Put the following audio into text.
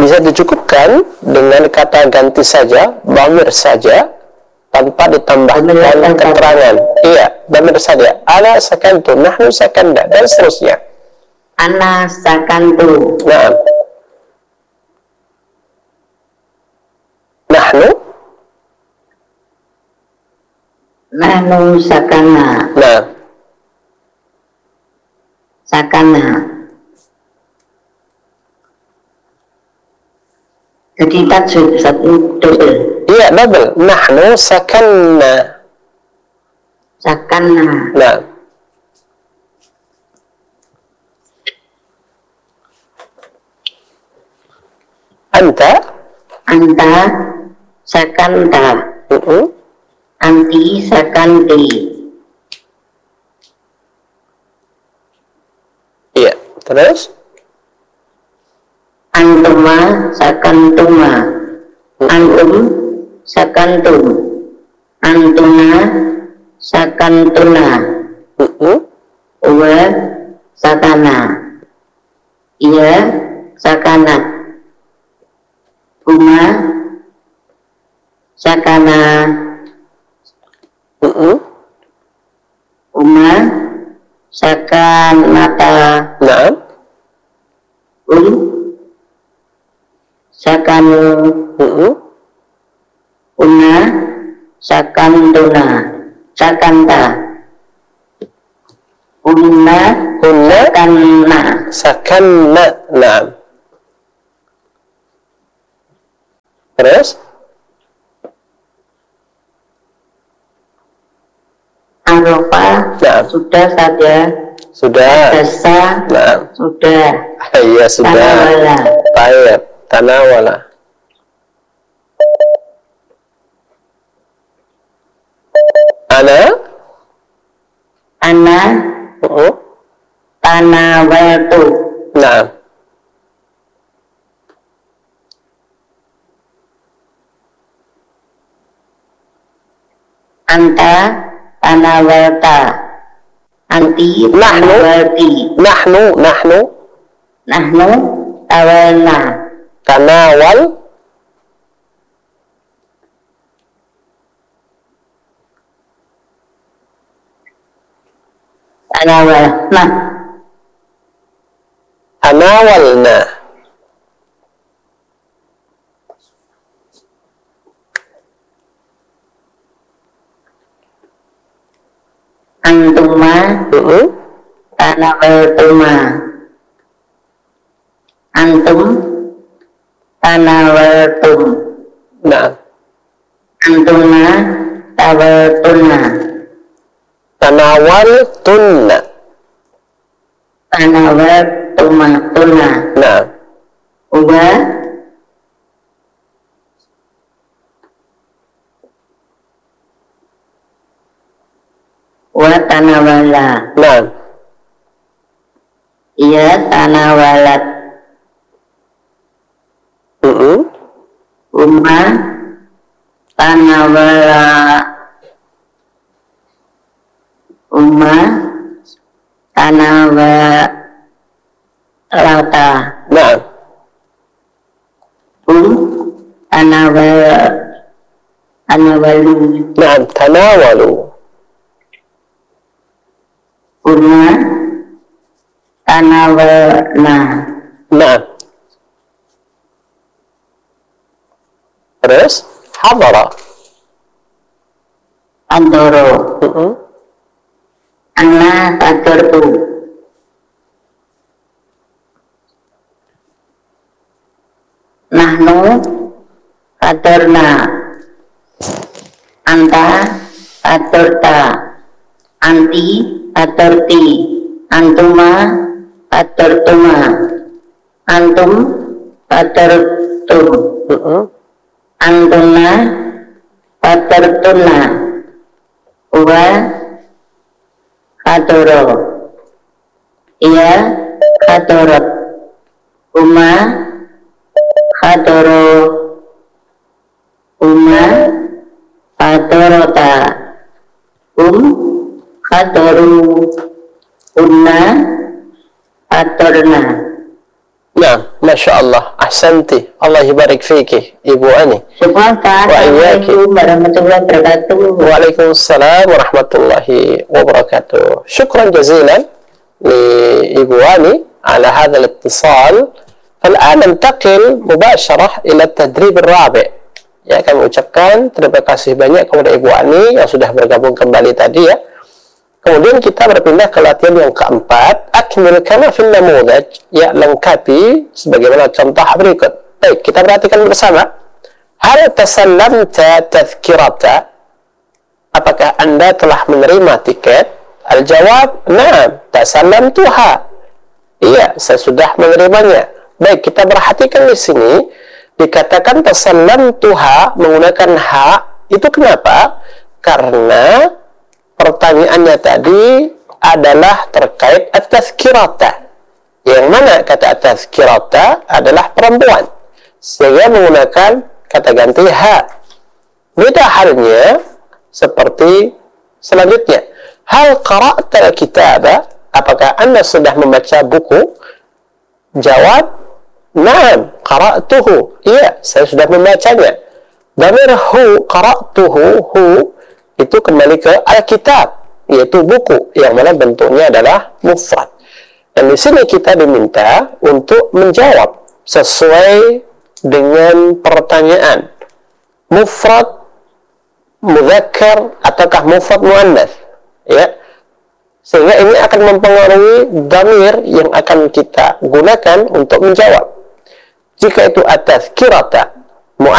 bisa dicukupkan dengan kata ganti saja, dhamir saja, tanpa ditambahkan keterangan. Iya, dhamir saja. Ana sakantu, nahnu sakanda, dan seterusnya. Ana sakantu. Nah, nahnu sakana. Nah, sakana. Jadi satu double. iya, double. Nahnu sakanna. Sakana. Nah, anta sakanta. uh-uh. Anti sakanti. Iya, terus Antuma sakantuma. Antum sakantum. Antuna sakantuna. Uwa sakana. Ia sakana. Uma sakana. Uma sakanata. Nah, sakanu. Una sakantuna. Sakanta. Unna sakanna. Nah, terus Arofa. nah, Sudah saja. sudah. Dasa. Nah, Sudah. iya, sudah. Tanawala. Baik, tanawala. Ana tanawaltu. Nah, Anta tanawalta. Anti tanawalti. nahnu tawalna. tanawal Tanawalna. tanawalna. Antuma tanawaltuma. Antum tanawaltum. Nah, Antuna tawaltuna. tanawaltunna. Tanawaltumatuna. Nah, Uba wa tanawala. nah, Ia tanawalat. Umma tanawala. Umma tanawalata. nah, Tanawalu. nah, tanawalu. Umma tanawalna. Nah, terus hadara. Andoro. Ana tadartu. Nahnu tadarna. Anta tadarta. Anti tadarti. Antuma tadartuma. Antum tadartum. Antuna tadartuna. Uwa kadoro. Ia kadorot. Uma kadoro. Uma kadorota. Kadoru. Unna kadorna. Nah, Masya Allah, ahsanti, Allah barik fiki, Ibu Ani. Assalamualaikum warahmatullahi wabarakatuh. Waalaikumsalam warahmatullahi wabarakatuh. Syukran jazilan li Ibu Ani ala hadha al-ittisal. Fal'an nantaqil mubasharah ila tadrib al-rabi'. Ya, kami ucapkan terima kasih banyak kepada Ibu Ani yang sudah bergabung kembali tadi ya. Kemudian kita berpindah ke latihan yang keempat, akmil kama fil namudaj, ya lengkapi sebagaimana contoh berikut. Baik, kita perhatikan bersama. Hal tasallamta tadhkirata? Apakah Anda telah menerima tiket? Al-jawab, na'am, tasallamtuha. Iya, saya sudah menerimanya. Baik, kita perhatikan di sini dikatakan tasallamtuha menggunakan ha, itu kenapa? Karena pertanyaannya tadi adalah terkait at-tazkirata. Yang mana kata at-tazkirata adalah perempuan. Sehingga menggunakan kata ganti ha. Beda halnya seperti selanjutnya. Hal qara'ta al-kitaba? Apakah Anda sudah membaca buku? Jawab, na'am, qara'tuhu. Iya, saya sudah membacanya. Dhamir hu, qara'tuhu, hu itu kembali ke Alkitab, yaitu buku yang mana bentuknya adalah mufrad. Dan di sini kita diminta untuk menjawab sesuai dengan pertanyaan mufrad mudzakkar ataukah mufrad muannats, ya. Sehingga ini akan mempengaruhi dhamir yang akan kita gunakan untuk menjawab. Jika itu at-tazkirata